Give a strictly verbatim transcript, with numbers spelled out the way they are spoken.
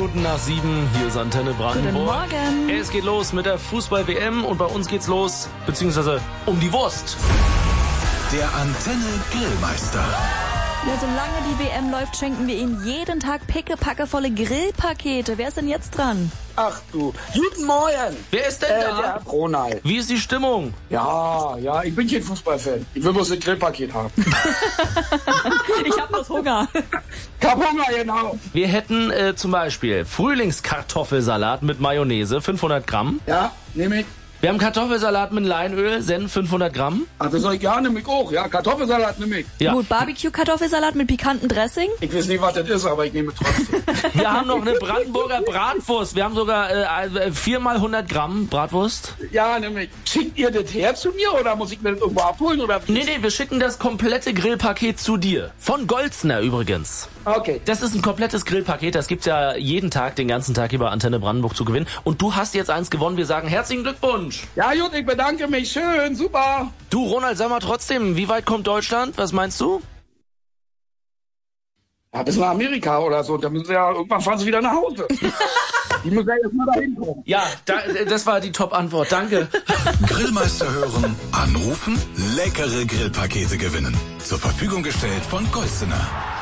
Minuten nach sieben, hier ist Antenne Brandenburg. Guten Morgen. Es geht los mit der Fußball-W M und bei uns geht's los, beziehungsweise um die Wurst. Der Antenne Grillmeister. Ja, solange die W M läuft, schenken wir Ihnen jeden Tag pickepackevolle Grillpakete. Wer ist denn jetzt dran? Ach du, guten Morgen. Wer ist denn Äh, da? der Ronald. Wie ist die Stimmung? Ja, ja, ich bin kein Fußballfan. Ich will bloß ein Grillpaket haben. Ich hab bloß Hunger. Ich hab Hunger, genau. Wir hätten äh, zum Beispiel Frühlingskartoffelsalat mit Mayonnaise, fünfhundert Gramm. Ja, nehme ich. Wir haben Kartoffelsalat mit Leinöl, Senf, fünfhundert Gramm. Ach, das soll ich gerne, nehme ich auch. Ja, Kartoffelsalat nehme ich. Ja. Gut, Barbecue-Kartoffelsalat mit pikantem Dressing. Ich weiß nicht, was das ist, aber ich nehme trotzdem. Wir haben noch eine Brandenburger Bratwurst. Wir haben sogar äh, viermal hundert Gramm Bratwurst. Ja, nehme ich. Schickt ihr das her zu mir oder muss ich mir das irgendwo abholen? Oder? Nee, nee, wir schicken das komplette Grillpaket zu dir. Von Golzner übrigens. Okay. Das ist ein komplettes Grillpaket. Das gibt's ja jeden Tag, den ganzen Tag hier bei Antenne Brandenburg zu gewinnen. Und du hast jetzt eins gewonnen. Wir sagen herzlichen Glückwunsch. Ja, gut, ich bedanke mich. Schön, super. Du, Ronald, sag mal trotzdem, wie weit kommt Deutschland? Was meinst du? Ja, bis nach Amerika oder so. Da müssen sie ja, irgendwann fahren sie wieder nach Hause. Die müssen ja jetzt mal dahin kommen. Ja, da, das war die Top-Antwort. Danke. Grillmeister hören, anrufen, leckere Grillpakete gewinnen. Zur Verfügung gestellt von Golzner.